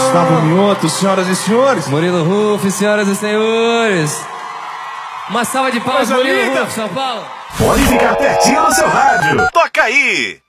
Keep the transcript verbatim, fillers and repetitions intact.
Gustavo Mioto, senhoras e senhores. Murilo Ruf, senhoras e senhores. Uma salva de palmas, Murilo Ruf, São Paulo. Pode ficar pertinho no seu rádio. Toca aí.